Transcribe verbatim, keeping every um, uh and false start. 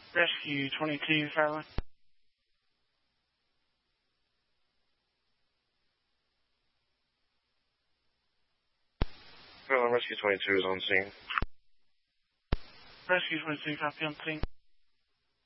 Rescue twenty-two, Farrell. Hello, Rescue twenty-two is on scene. Rescue twenty-two, copy on scene.